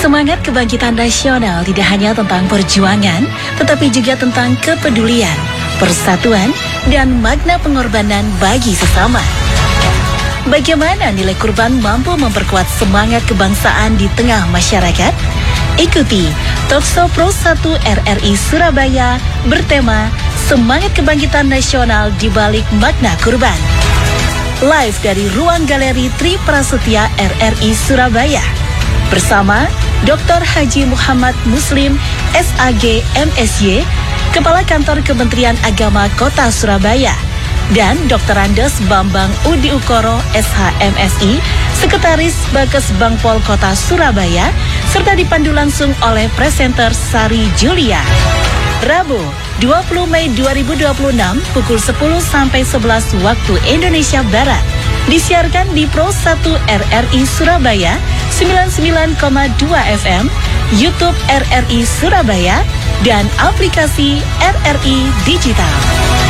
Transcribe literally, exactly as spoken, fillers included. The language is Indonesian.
Semangat kebangkitan nasional tidak hanya tentang perjuangan, tetapi juga tentang kepedulian, persatuan, dan makna pengorbanan bagi sesama. Bagaimana nilai kurban mampu memperkuat semangat kebangsaan di tengah masyarakat? Ikuti Talkshow Pro satu R R I Surabaya bertema Semangat Kebangkitan Nasional di Balik Makna Kurban. Live dari Ruang Galeri Tri Prasetya R R I Surabaya. Bersama Doktor Haji Muhammad Muslim, S A G M Si, Kepala Kantor Kementerian Agama Kota Surabaya, dan Doktor Andes Bambang Udi Ukoro, S H M Si, Sekretaris Bakes Bangpol Kota Surabaya, serta dipandu langsung oleh presenter Sari Julia. Rabu, dua puluh Mei dua ribu dua puluh enam, pukul sepuluh sampai sebelas waktu Indonesia Barat. Disiarkan di Pro satu R R I Surabaya, sembilan puluh sembilan koma dua F M, YouTube R R I Surabaya, dan aplikasi R R I Digital.